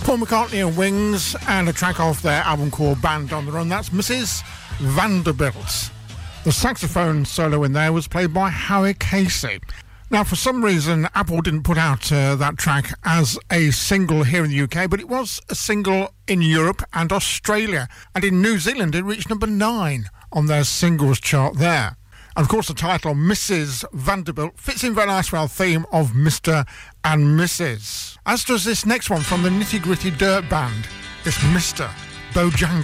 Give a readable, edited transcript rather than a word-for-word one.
Paul McCartney and Wings, and a track off their album called Band on the Run. That's Mrs. Vanderbilt. The saxophone solo in there was played by Howie Casey. Now, for some reason, Apple didn't put out that track as a single here in the UK, but it was a single in Europe and Australia. And in New Zealand, it reached number 9 on their singles chart there. And of course, the title, Mrs. Vanderbilt, fits in very nicely with our theme of Mr. and Mrs. As does this next one from the Nitty Gritty Dirt Band. It's Mr. Bojangles.